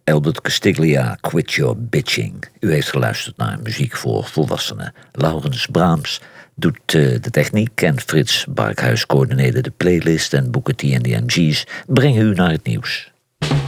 Albert Castiglia, Quit Your Bitching. U heeft geluisterd naar muziek voor volwassenen. Laurens Braams doet de techniek en Frits Barkhuis coördineerde de playlist en Booker T en de MG's brengen u naar het nieuws.